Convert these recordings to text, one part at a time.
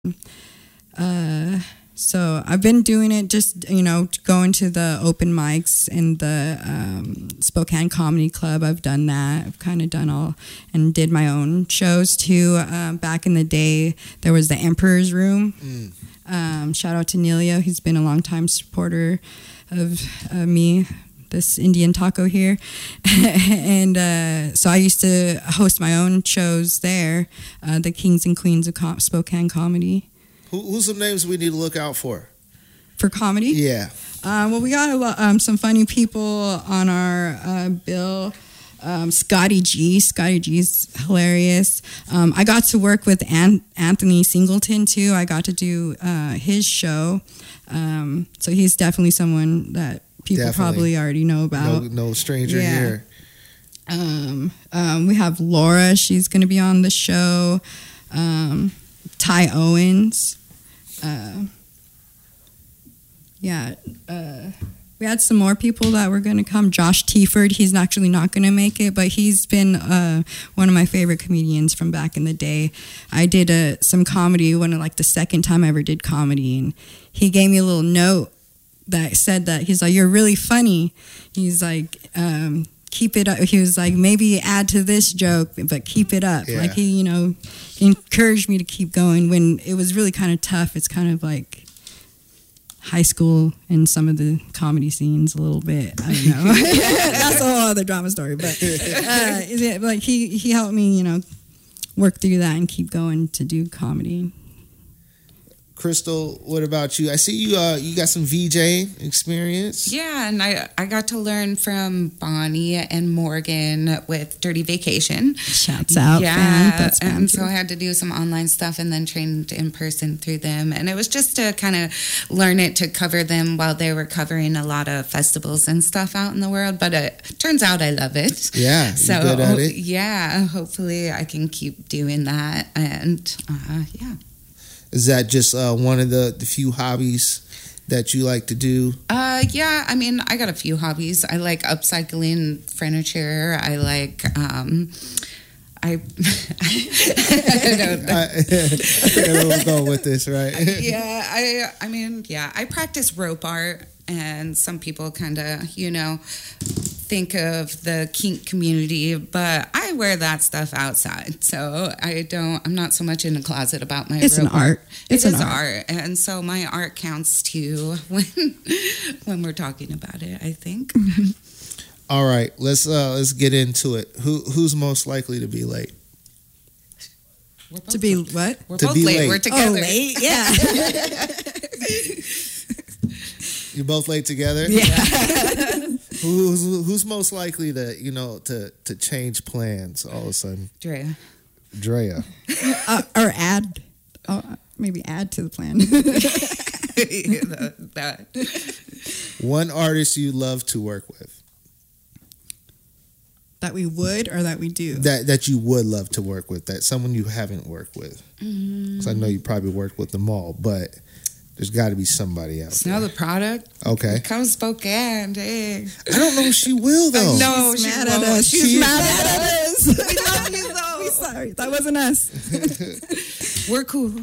So I've been doing it just, going to the open mics in the Spokane Comedy Club. I've done that. I've kind of done all and did my own shows too. Back in the day, there was the Emperor's Room. Shout out to Neilio. He's been a longtime supporter of me, this Indian taco here. And so I used to host my own shows there, the Kings and Queens of Spokane Comedy. Who's some names we need to look out for? For comedy? Yeah. Well, we got some funny people on our bill. Scotty G. Scotty G's hilarious. I got to work with Anthony Singleton, too. I got to do his show. So he's definitely someone that people probably already know about. No stranger here. We have Laura. She's going to be on the show. Ty Owens. We had some more people that were going to come. Josh Tieford, he's actually not going to make it, but he's been one of my favorite comedians from back in the day. I did some comedy the second time I ever did comedy, and he gave me a little note that said that he's like, "You're really funny." He's like, keep it up. He was like, maybe add to this joke, but keep it up. Yeah. Like he, encouraged me to keep going when it was really kind of tough. It's kind of like high school and some of the comedy scenes a little bit. I don't know. That's a whole other drama story. But he helped me, work through that and keep going to do comedy. Crystal, what about you? I see you got some VJ experience. Yeah, and I got to learn from Bonnie and Morgan with Dirty Vacation. Shouts out, yeah, fan. That's and so I had to do some online stuff and then trained in person through them. And it was just to kind of learn it to cover them while they were covering a lot of festivals and stuff out in the world. But it turns out I love it. Yeah, so you're good at it. Yeah, hopefully I can keep doing that. And yeah. Is that just one of the few hobbies that you like to do? Yeah, I mean, I got a few hobbies. I like upcycling furniture. I like, I don't know. We'll go with this, right? Yeah, I mean, I practice rope art, and some people kind of, think of the kink community, but I wear that stuff outside. So I'm not so much in the closet about my It's an art. It's an art. And so my art counts too when we're talking about it, I think. All right, let's get into it. Who's most likely to be late? To be what? We're to both be late. late. We're together. Oh, late? Yeah. You're both late together? Yeah. Who's most likely to change plans all of a sudden? Drea. Or add, maybe add to the plan. One artist you love to work with. That we would or that we do? That you would love to work with. That someone you haven't worked with. Because I know you probably worked with them all, but there's got to be somebody else. Smell the product. Okay. Come Spokane, hey. I don't know if she will though. No, she's she's mad at us. She's mad at us. We love you though. We're sorry. That wasn't us. We're cool.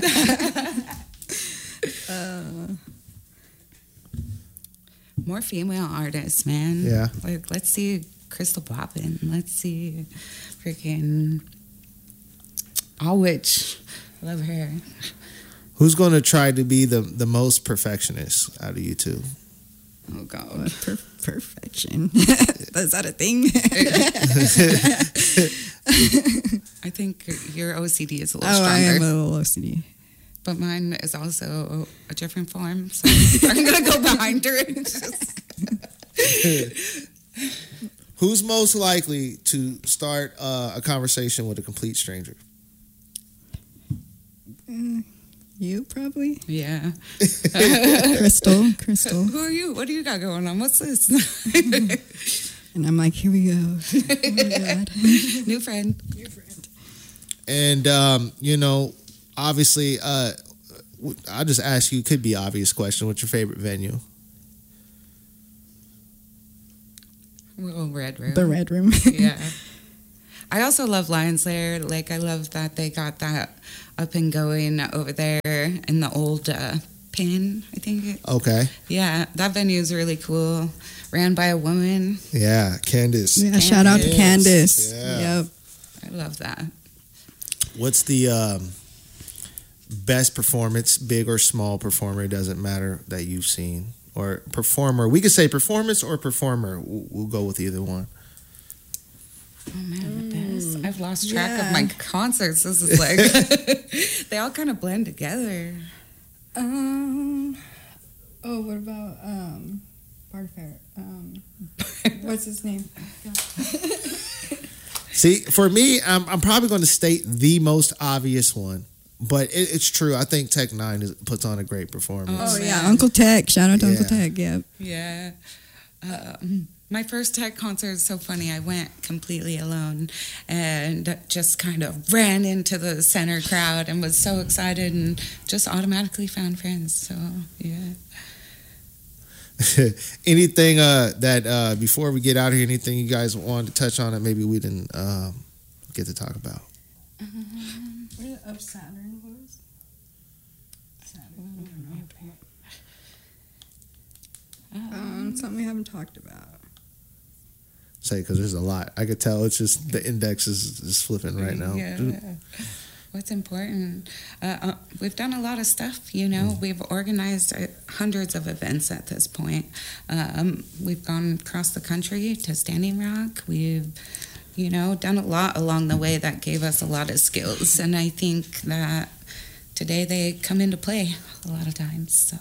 More female artists, man. Yeah. Like, let's see Crystal Poppin. Let's see freaking Allwitch. Love her. Who's going to try to be the most perfectionist out of you two? Oh, God. Perfection. Is that a thing? I think your OCD is a little stronger. I am a little OCD. But mine is also a different form. So I'm going to go behind her. Who's most likely to start a conversation with a complete stranger? You probably. Yeah. Crystal. Who are you? What do you got going on? What's this? And I'm like, here we go. Oh my God. New friend. And, obviously, I'll just ask you, it could be an obvious question. What's your favorite venue? Well, Red Room. The Red Room. Yeah. I also love Lions Lair. Like, I love that they got that up and going over there in the old Pin, I think. Okay. Yeah, that venue is really cool. Ran by a woman. Yeah, Candace. Yeah, shout out to Candace. Yeah. Yep. I love that. What's the best performance, big or small performer, it doesn't matter, that you've seen? Or performer. We could say performance or performer. We'll go with either one. Oh man, the best. I've lost track of my concerts. This is like they all kind of blend together. What about Bar Fair? What's his name? See, for me, I'm probably going to state the most obvious one, but it's true. I think Tech Nine puts on a great performance. Oh yeah, Uncle Tech. Shout out to Uncle Tech. Yep. Yeah. My first Tech concert is so funny. I went completely alone and just kind of ran into the center crowd and was so excited and just automatically found friends. So, yeah. Anything that before we get out of here, anything you guys wanted to touch on that maybe we didn't get to talk about? Where of Saturn was? Something we haven't talked about. Say, because there's a lot. I could tell it's just the index is flipping right now. Yeah. What's important? We've done a lot of stuff, you know. We've organized hundreds of events at this point. We've gone across the country to Standing Rock. We've, you know, done a lot along the way that gave us a lot of skills. And I think that today they come into play a lot of times, so...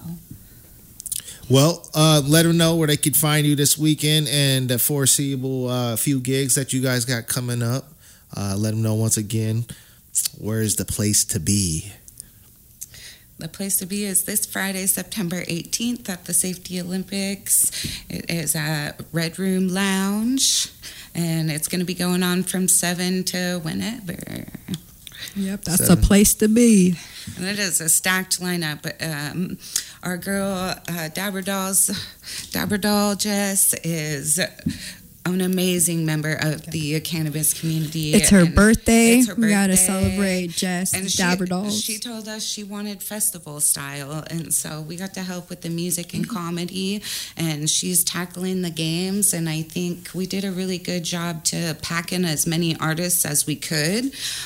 Well, let them know where they could find you this weekend and the foreseeable few gigs that you guys got coming up. Let them know once again, where is the place to be? The place to be is this Friday, September 18th at the Safety Olympics. It is at Red Room Lounge, and it's going to be going on from 7 to whenever. Yep, that's a place to be. And it is a stacked lineup. Our girl, Dabber Doll Jess, is an amazing member of the cannabis community. It's her birthday. It's her birthday. We got to celebrate Jess and Dabber Dolls. She told us she wanted festival style, and so we got to help with the music and comedy, and she's tackling the games, and I think we did a really good job to pack in as many artists as we could.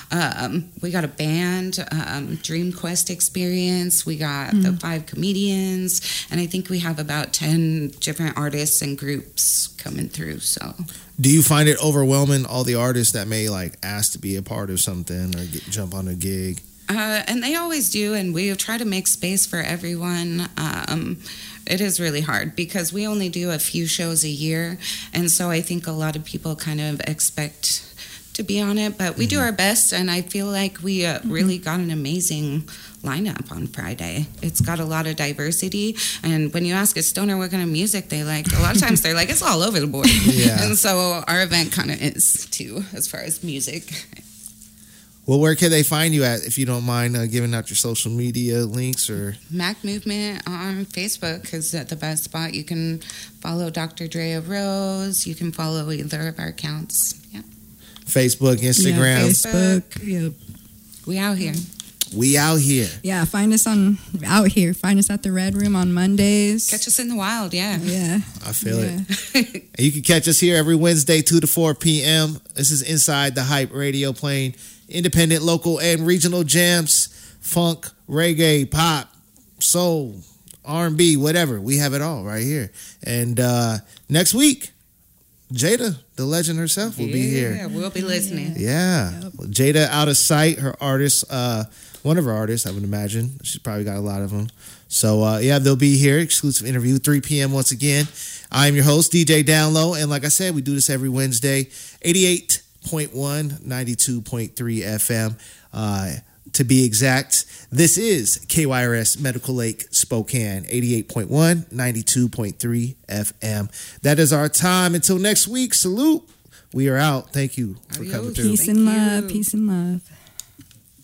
We got a band, Dream Quest Experience, we got the 5 comedians, and I think we have about 10 different artists and groups coming through, so... Do you find it overwhelming, all the artists that may like ask to be a part of something or jump on a gig? And they always do, and we try to make space for everyone. It is really hard because we only do a few shows a year, and so I think a lot of people kind of expect to be on it, but we do our best, and I feel like we really got an amazing lineup on Friday. It's got a lot of diversity, and when you ask a stoner what kind of music they like, a lot of times they're like, it's all over the board. Yeah. And so our event kind of is too, as far as music. Well, where can they find you at, if you don't mind giving out your social media links? Or Mac Movement on Facebook is the best spot. You can follow Dr. Drea Rose. You can follow either of our accounts. Yeah. Facebook, Instagram. Yeah, Facebook. Yep. We out here. We out here. Yeah, find us out here. Find us at the Red Room on Mondays. Catch us in the wild, yeah. Yeah. I feel it. And you can catch us here every Wednesday, 2 to 4 p.m. This is Inside the Hype Radio, playing independent, local, and regional jams, funk, reggae, pop, soul, R&B, whatever. We have it all right here. And next week, Jada, the legend herself, will be here. Yeah, we'll be listening. Yeah. Yep. Jada Out of Sight, her artist, one of her artists, I would imagine. She's probably got a lot of them. So, yeah, they'll be here. Exclusive interview, 3 p.m. once again. I'm your host, DJ Download. And like I said, we do this every Wednesday, 88.1, 92.3 FM. To be exact, this is KYRS Medical Lake Spokane, 88.1, 92.3 FM. That is our time. Until next week, salute. We are out. Thank you for coming through. Peace and love. Peace and love.